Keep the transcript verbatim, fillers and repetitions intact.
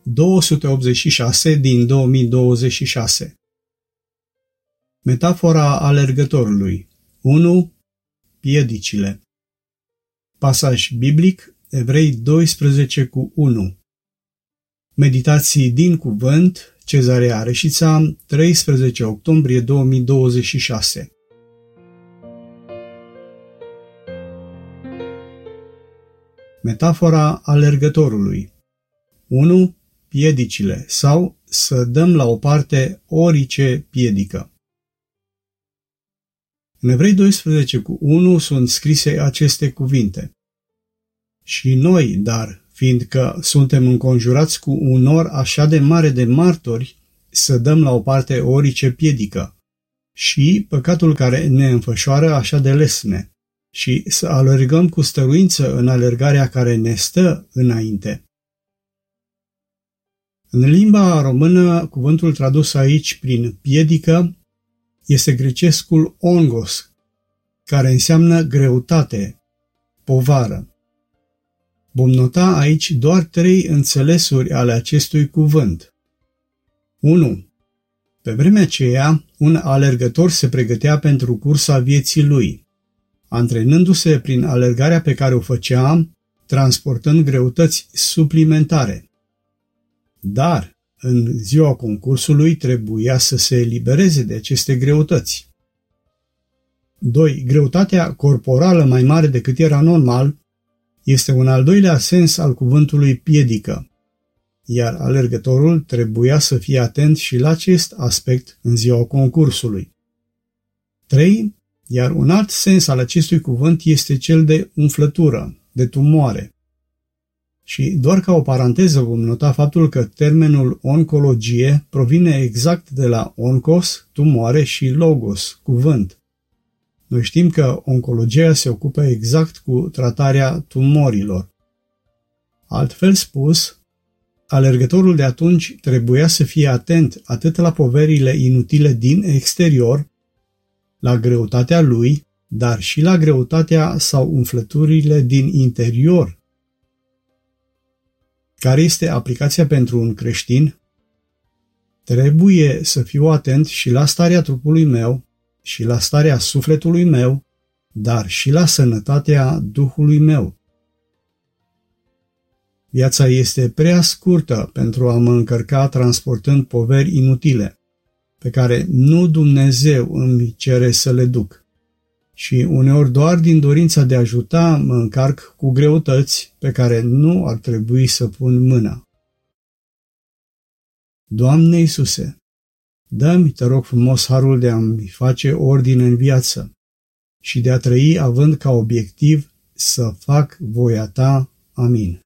două sute optzeci și șase din două mii douăzeci și șase. Metafora alergătorului. unu. Piedicile. Pasaj biblic, Evrei doisprezece cu unu. Meditații din cuvânt, Cezarea Reșița, treisprezece octombrie două mii douăzeci și șase. Metafora alergătorului. unu. Piedicile sau să dăm la o parte orice piedică. În Evrei doisprezece cu unu sunt scrise aceste cuvinte. Și noi, dar, fiindcă suntem înconjurați cu un nor așa de mare de martori, să dăm la o parte orice piedică și păcatul care ne înfășoară așa de lesne și să alergăm cu stăruință în alergarea care ne stă înainte. În limba română, cuvântul tradus aici prin piedică este grecescul ongos, care înseamnă greutate, povară. Vom nota aici doar trei înțelesuri ale acestui cuvânt. unu. Pe vremea aceea, un alergător se pregătea pentru cursa vieții lui, antrenându-se prin alergarea pe care o făcea, transportând greutăți suplimentare. Dar, în ziua concursului, trebuia să se elibereze de aceste greutăți. doi. Greutatea corporală mai mare decât era normal este un al doilea sens al cuvântului piedică, iar alergătorul trebuia să fie atent și la acest aspect în ziua concursului. trei. Iar un alt sens al acestui cuvânt este cel de umflătură, de tumoare. Și doar ca o paranteză vom nota faptul că termenul oncologie provine exact de la onkos, tumoare, și logos, cuvânt. Noi știm că oncologia se ocupă exact cu tratarea tumorilor. Altfel spus, alergătorul de atunci trebuia să fie atent atât la poverile inutile din exterior, la greutatea lui, dar și la greutatea sau umflăturile din interior. Care este aplicația pentru un creștin? Trebuie să fiu atent și la starea trupului meu, și la starea sufletului meu, dar și la sănătatea Duhului meu. Viața este prea scurtă pentru a mă încărca transportând poveri inutile, pe care nu Dumnezeu îmi cere să le duc. Și uneori doar din dorința de a ajuta mă încarc cu greutăți pe care nu ar trebui să pun mâna. Doamne Iisuse, dă-mi, te rog frumos, harul de a-mi face ordine în viață și de a trăi având ca obiectiv să fac voia Ta. Amin.